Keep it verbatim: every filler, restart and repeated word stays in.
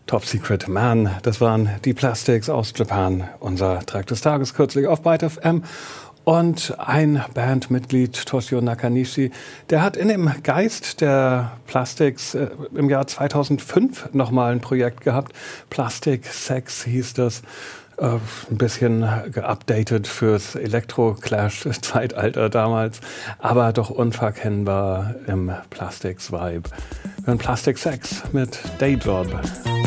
Top Secret Man, das waren die Plastics aus Japan, unser Track des Tages kürzlich auf Byte F M. Und ein Bandmitglied, Toshio Nakanishi, der hat in dem Geist der Plastics äh, im Jahr zweitausendfünf nochmal ein Projekt gehabt. Plastic Sex hieß das. Äh, ein bisschen geupdatet fürs Elektro-Clash-Zeitalter damals, aber doch unverkennbar im Plastics-Vibe. Wir hören Plastic Sex mit Dayjob.